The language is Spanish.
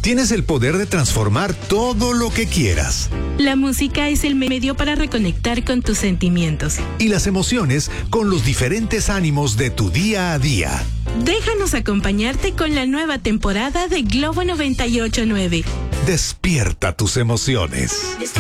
tienes el poder de transformar todo lo que quieras. La música es el medio para reconectar con tus sentimientos. Y las emociones con los diferentes ánimos de tu día a día. Déjanos acompañarte con la nueva temporada de Globo 98.9. Despierta tus emociones.